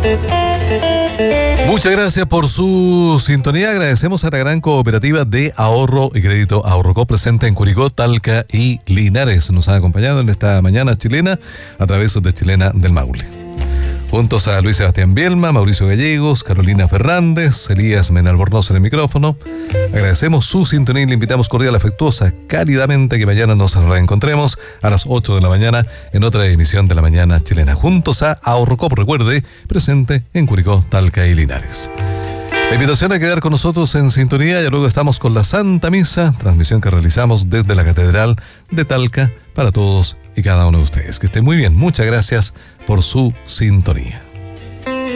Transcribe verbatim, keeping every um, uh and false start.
Muchas gracias por su sintonía. Agradecemos a la gran cooperativa de ahorro y crédito Ahorrocop, presente en Curicó, Talca y Linares. Nos ha acompañado en esta mañana chilena a través de Chilena del Maule. Juntos a Luis Sebastián Bielma, Mauricio Gallegos, Carolina Fernández, Elías Menalbornoz en el micrófono. Agradecemos su sintonía y le invitamos cordial, afectuosa, cálidamente que mañana nos reencontremos a las ocho de la mañana en otra emisión de la Mañana Chilena. Juntos a Ahorrocop, recuerde, presente en Curicó, Talca y Linares. La invitación a quedar con nosotros en sintonía. Ya luego estamos con la Santa Misa, transmisión que realizamos desde la Catedral de Talca para todos y cada uno de ustedes. Que estén muy bien. Muchas gracias por su sintonía.